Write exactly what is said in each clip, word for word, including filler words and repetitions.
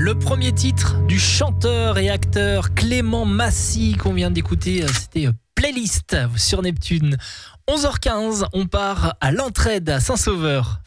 Le premier titre du chanteur et acteur Clément Massy qu'on vient d'écouter, c'était Playlist sur Neptune. onze heures quinze, on part à l'Entraide à Saint-Sauveur.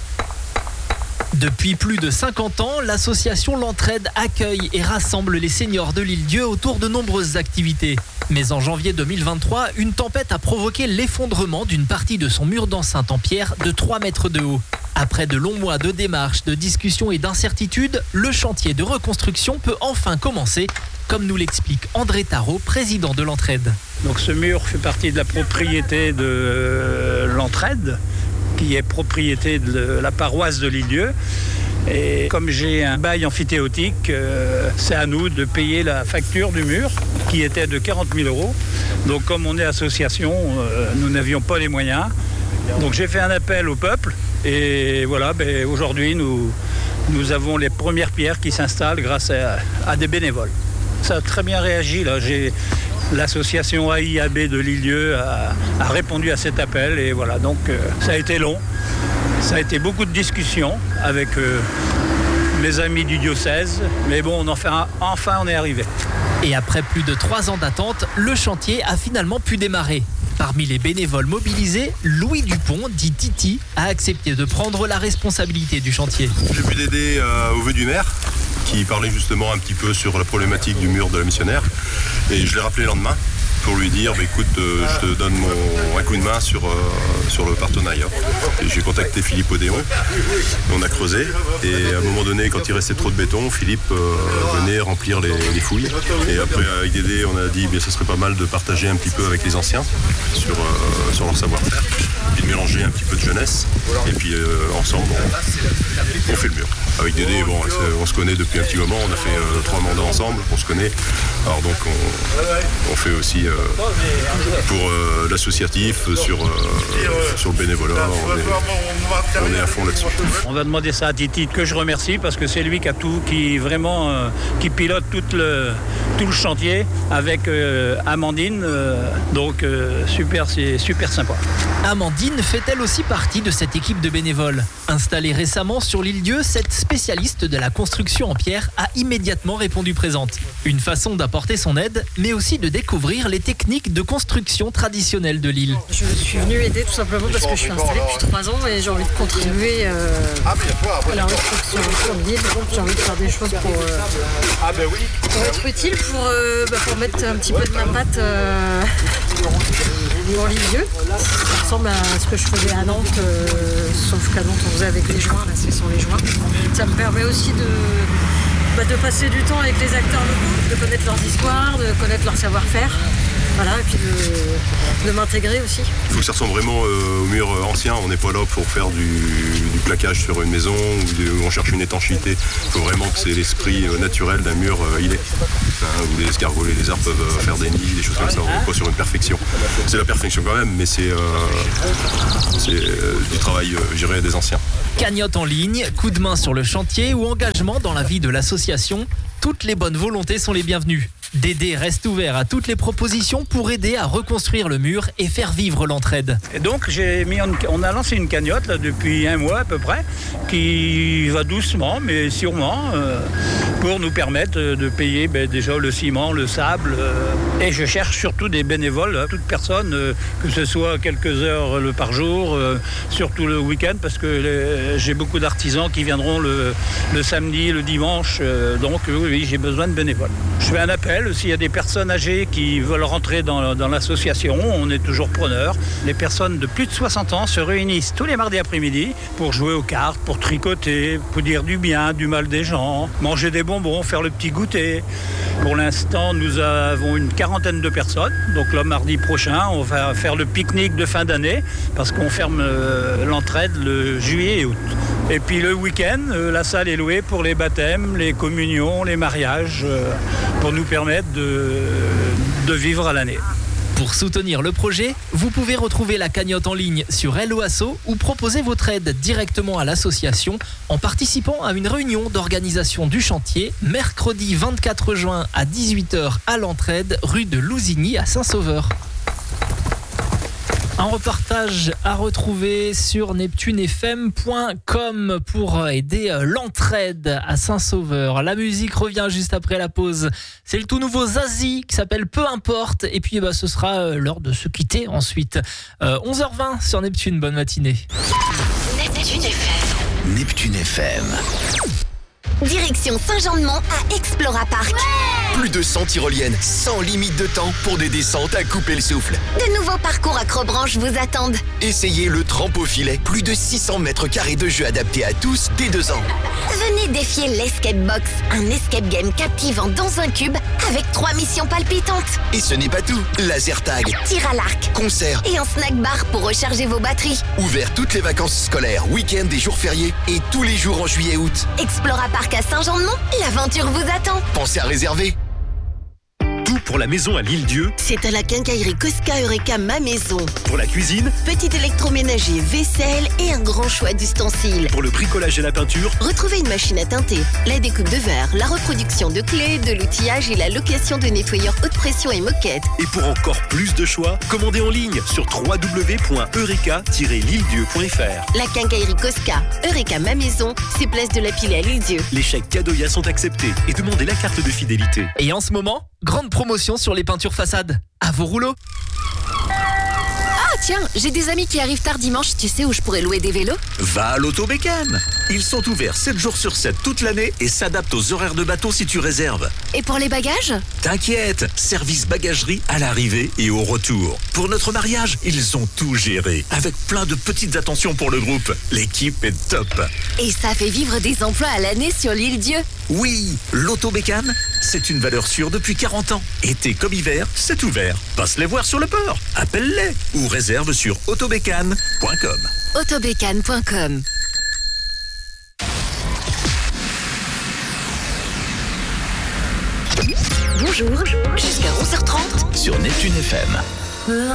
Depuis plus de cinquante ans, l'association L'Entraide accueille et rassemble les seniors de l'île-Dieu autour de nombreuses activités. Mais en janvier deux mille vingt-trois, une tempête a provoqué l'effondrement d'une partie de son mur d'enceinte en pierre de trois mètres de haut. Après de longs mois de démarches, de discussions et d'incertitudes, le chantier de reconstruction peut enfin commencer, comme nous l'explique André Tarot, président de L'Entraide. Donc ce mur fait partie de la propriété de L'Entraide, qui est propriété de la paroisse de l'île-Dieu. Et comme j'ai un bail amphithéotique, euh, c'est à nous de payer la facture du mur, qui était de quarante mille euros. Donc comme on est association, euh, nous n'avions pas les moyens. Donc j'ai fait un appel au peuple. Et voilà, ben, aujourd'hui, nous, nous avons les premières pierres qui s'installent grâce à, à des bénévoles. Ça a très bien réagi. Là. J'ai, l'association A I A B de l'île-Dieu a, a répondu à cet appel. Et voilà, donc euh, ça a été long. Ça a été beaucoup de discussions avec euh, mes amis du diocèse. Mais bon, on en fait un, enfin, on est arrivé. Et après plus de trois ans d'attente, le chantier a finalement pu démarrer. Parmi les bénévoles mobilisés, Louis Dupont, dit Titi, a accepté de prendre la responsabilité du chantier. J'ai pu l'aider euh, au vœu du maire, qui parlait justement un petit peu sur la problématique du mur de la missionnaire. Et je l'ai rappelé le lendemain pour lui dire, bah, écoute, euh, je te donne mon, un coup de main sur, euh, sur le partenariat. Et j'ai contacté Philippe Odéon, on a creusé. Et à un moment donné, quand il restait trop de béton, Philippe euh, venait remplir les, les fouilles. Et après, avec Dédé, on a dit, que ce serait pas mal de partager un petit peu avec les anciens sur, euh, sur leur savoir-faire. Puis de mélanger un petit peu de jeunesse. Et puis euh, ensemble, on, on fait le mur. Avec Dédé, bon, on se connaît depuis un petit moment, on a fait euh, trois mandats ensemble, on se connaît. Alors donc on, on fait aussi euh, pour euh, l'associatif, sur, euh, sur le bénévolat, on est, on est à fond là-dessus. On va demander ça à Titi, que je remercie, parce que c'est lui qui a tout, qui vraiment euh, qui pilote tout le, tout le chantier avec euh, Amandine. Euh, donc euh, super, c'est super sympa. Amandine fait elle aussi partie de cette équipe de bénévoles. Installée récemment sur l'île-Dieu, cette spécialiste de la construction en pierre a immédiatement répondu présente. Une façon d'apporter son aide, mais aussi de découvrir les techniques de construction traditionnelles de l'île. Je suis venue aider tout simplement parce que je suis installée depuis trois ans et j'ai envie de contribuer euh, à la reconstruction de l'île. J'ai envie de faire des choses pour, euh, pour être utile, pour, euh, bah, pour mettre un petit peu de ma patte euh, dans l'île-Dieu. Ça ressemble à ce que je faisais à Nantes, euh, sauf qu'à Nantes on faisait avec les joints, là c'est sans les joints. Ça me permet aussi de, bah, de passer du temps avec les acteurs locaux, de connaître leurs histoires, de connaître leur savoir-faire. Voilà, et puis de, de m'intégrer aussi. Il faut que ça ressemble vraiment euh, au mur ancien. On n'est pas là pour faire du, du plaquage sur une maison ou de, où on cherche une étanchéité. Il faut vraiment que c'est l'esprit euh, naturel d'un mur euh, ilé. Hein, où les escargots et les arbres peuvent euh, faire des nids, des choses comme ça. On n'est pas sur une perfection. C'est la perfection quand même, mais c'est, euh, c'est euh, du travail, euh, je dirais, des anciens. Cagnotte en ligne, coup de main sur le chantier ou engagement dans la vie de l'association, toutes les bonnes volontés sont les bienvenues. Dédé reste ouvert à toutes les propositions pour aider à reconstruire le mur et faire vivre l'entraide. Et donc j'ai mis en, on a lancé une cagnotte là, depuis un mois à peu près, qui va doucement mais sûrement euh, pour nous permettre de payer ben, déjà le ciment, le sable. Euh, et je cherche surtout des bénévoles, hein, toute personne, euh, que ce soit quelques heures le, par jour, euh, surtout le week-end, parce que les, j'ai beaucoup d'artisans qui viendront le, le samedi, le dimanche. Euh, donc oui, oui, j'ai besoin de bénévoles. Je fais un appel. S'il y a des personnes âgées qui veulent rentrer dans, dans l'association, on est toujours preneurs. Les personnes de plus de soixante ans se réunissent tous les mardis après-midi pour jouer aux cartes, pour tricoter, pour dire du bien, du mal des gens, manger des bonbons, faire le petit goûter. Pour l'instant, nous avons une quarantaine de personnes. Donc le mardi prochain, on va faire le pique-nique de fin d'année parce qu'on ferme euh, l'entraide le juillet et août. Et puis le week-end, euh, la salle est louée pour les baptêmes, les communions, les mariages, euh, pour nous permettre de, de vivre à l'année. Pour soutenir le projet, vous pouvez retrouver la cagnotte en ligne sur Hello Asso ou proposer votre aide directement à l'association en participant à une réunion d'organisation du chantier mercredi vingt-quatre juin à dix-huit heures à l'Entraide, rue de Louzigny à Saint-Sauveur. Un reportage à retrouver sur neptune f m point com pour aider l'entraide à Saint-Sauveur. La musique revient juste après la pause. C'est le tout nouveau Zazie qui s'appelle Peu importe. Et puis bah, ce sera l'heure de se quitter ensuite. Euh, onze heures vingt sur Neptune, bonne matinée. Neptune F M. Neptune F M. Direction Saint-Jean-de-Mont à Explora Park. Ouais, plus de cent tyroliennes, sans limite de temps pour des descentes à couper le souffle. De nouveaux parcours acrobranche vous attendent. Essayez le trampo filet, plus de six cents mètres carrés de jeux adaptés à tous dès deux ans. Venez défier l'Escape Box, un escape game captivant dans un cube avec trois missions palpitantes. Et ce n'est pas tout, laser tag, tir à l'arc, concert et un snack bar pour recharger vos batteries. Ouvert toutes les vacances scolaires, week-ends et jours fériés et tous les jours en juillet et août. Explora Park à Saint-Jean-de-Mont, l'aventure vous attend. Pensez à réserver. Tout pour la maison à l'Île-Dieu. C'est à la quincaillerie Cosca Eureka Ma Maison. Pour la cuisine. Petit électroménager, vaisselle et un grand choix d'ustensiles. Pour le bricolage et la peinture. Retrouvez une machine à teinter, la découpe de verre, la reproduction de clés, de l'outillage et la location de nettoyeurs haute pression et moquettes. Et pour encore plus de choix, commandez en ligne sur w w w point eureka tiret l'île-dieu point f r. La quincaillerie Cosca Eureka Ma Maison, c'est place de la Pilée à l'Île-Dieu. Les chèques Cadoya sont acceptés et demandez la carte de fidélité. Et en ce moment, grande promotion sur les peintures façades. À vos rouleaux. Ah tiens, j'ai des amis qui arrivent tard dimanche. Tu sais où je pourrais louer des vélos? Va à l'Autobécane. Ils sont ouverts sept jours sur sept toute l'année et s'adaptent aux horaires de bateau si tu réserves. Et pour les bagages? T'inquiète, service bagagerie à l'arrivée et au retour. Pour notre mariage, ils ont tout géré, avec plein de petites attentions pour le groupe. L'équipe est top. Et ça fait vivre des emplois à l'année sur l'Île-Dieu. Oui, l'Autobécane, c'est une valeur sûre depuis quarante ans. Été comme hiver, c'est ouvert. Passe les voir sur le port, appelle-les ou réserve sur autobécane point com. autobécane point com. Bonjour, jusqu'à onze heures trente sur Neptune F M.